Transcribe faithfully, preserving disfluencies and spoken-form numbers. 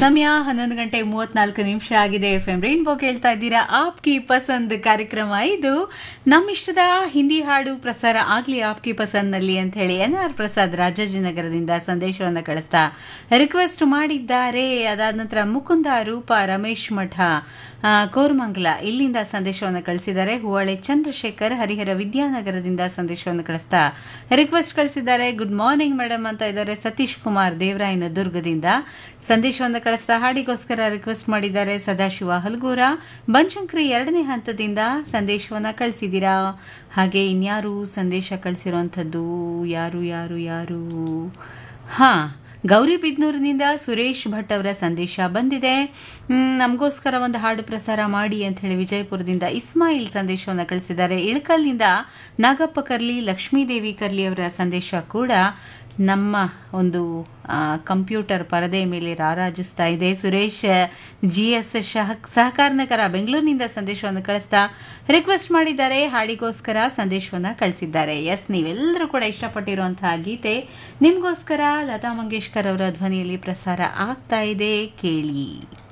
ಸಮಯ ಹನ್ನೊಂದು ಗಂಟೆ ಮೂವತ್ನಾಲ್ಕು ನಿಮಿಷ ಆಗಿದೆ. ಎಫ್ ಎಂ ರೈನ್ಬೋ ಕೇಳ್ತಾ ಇದ್ದೀರಾ. ಆಪ್ಕಿ ಪಸಂದ್ ಕಾರ್ಯಕ್ರಮ ಇದು. ನಮ್ಮಿಷ್ಟದ ಹಿಂದಿ ಹಾಡು ಪ್ರಸಾರ ಆಗ್ಲಿ ಆಪ್ಕಿ ಪಸಂದ್ ನಲ್ಲಿ ಅಂತ ಹೇಳಿ ಎನ್ ಆರ್ ಪ್ರಸಾದ್ ರಾಜಾಜಿನಗರದಿಂದ ಸಂದೇಶವನ್ನು ಕಳಿಸ್ತಾ ರಿಕ್ವೆಸ್ಟ್ ಮಾಡಿದ್ದಾರೆ. ಅದಾದ ನಂತರ ಮುಕುಂದ ರೂಪ ರಮೇಶ್ ಮಠ ಕೋರಮಂಗಲ ಇಲ್ಲಿಂದ ಸಂದೇಶವನ್ನು ಕಳಿಸಿದ್ದಾರೆ. ಹೂವಳೆ ಚಂದ್ರಶೇಖರ್ ಹರಿಹರ ವಿದ್ಯಾನಗರದಿಂದ ಸಂದೇಶವನ್ನು ಕಳಿಸ್ತಾ ರಿಕ್ವೆಸ್ಟ್ ಕಳಿಸಿದ್ದಾರೆ. ಗುಡ್ ಮಾರ್ನಿಂಗ್ ಮೇಡಮ್ ಅಂತ ಇದ್ದಾರೆ. ಸತೀಶ್ ಕುಮಾರ್ ದೇವರಾಯನ ದುರ್ಗದಿಂದ ಸಂದೇಶವನ್ನು ಕಳಿಸ್ತಾ ಹಾಡಿಗೋಸ್ಕರ ರಿಕ್ವೆಸ್ಟ್ ಮಾಡಿದ್ದಾರೆ. ಸದಾಶಿವ ಹಲಗೂರ ಬನಶಂಕರಿ ಎರಡನೇ ಹಂತದಿಂದ ಸಂದೇಶವನ್ನು ಕಳಿಸಿದ್ದೀರಾ. ಹಾಗೆ ಇನ್ಯಾರು ಸಂದೇಶ ಕಳಿಸಿರುವಂಥದ್ದು ಯಾರು ಯಾರು ಯಾರು ಹಾ ಗೌರಿಬಿದ್ನೂರಿನಿಂದ ಸುರೇಶ್ ಭಟ್ ಅವರ ಸಂದೇಶ ಬಂದಿದೆ. ನಮಗೋಸ್ಕರ ಒಂದು ಹಾಡು ಪ್ರಸಾರ ಮಾಡಿ ಅಂತ ಹೇಳಿ ವಿಜಯಪುರದಿಂದ ಇಸ್ಮಾಯಿಲ್ ಸಂದೇಶವನ್ನು ಕಳಿಸಿದ್ದಾರೆ. ಇಳಕಲ್ನಿಂದ ನಾಗಪ್ಪ ಕರ್ಲಿ ಲಕ್ಷ್ಮೀದೇವಿ ಕರ್ಲಿ ಅವರ ಸಂದೇಶ ಕೂಡ ನಮ್ಮ ಒಂದು ಕಂಪ್ಯೂಟರ್ ಪರದೆ ಮೇಲೆ ರಾರಾಜಿಸ್ತಾ ಇದೆ. ಸುರೇಶ್ ಜಿ ಎಸ್ ಸಹಕಾರ ನಗರ ಬೆಂಗಳೂರಿನಿಂದ ಸಂದೇಶವನ್ನು ಕಳಿಸ್ತಾ ರಿಕ್ವೆಸ್ಟ್ ಮಾಡಿದ್ದಾರೆ. ಹಾಡಿಗೋಸ್ಕರ ಸಂದೇಶವನ್ನು ಕಳಿಸಿದ್ದಾರೆ. ಎಸ್, ನೀವೆಲ್ಲರೂ ಕೂಡ ಇಷ್ಟಪಟ್ಟಿರುವಂತಹ ಗೀತೆ ನಿಮಗೋಸ್ಕರ ಲತಾ ಮಂಗೇಶ್ಕರ್ ಅವರ ಧ್ವನಿಯಲ್ಲಿ ಪ್ರಸಾರ ಆಗ್ತಾ ಇದೆ, ಕೇಳಿ.